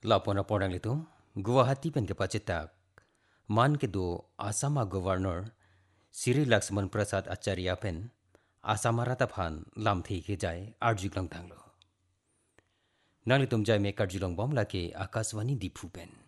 Lapona podang litum, Guwahati pen ke pacetak. Man ke do Asama Governor Siri Laxman Prasad Acharya pen Asama rataphan lam थी के जाए आरजुगलंग tanglo. Nang litum jai me karjulong bom lake Akaswani dipu pen.